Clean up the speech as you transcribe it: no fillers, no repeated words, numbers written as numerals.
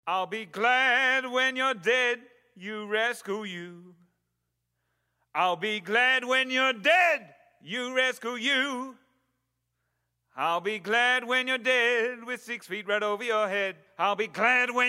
I'll be glad when you're dead, you rescue you. I'll be glad when you're dead, you rescue you. I'll be glad when you're dead with 6 feet right over your head. I'll be glad when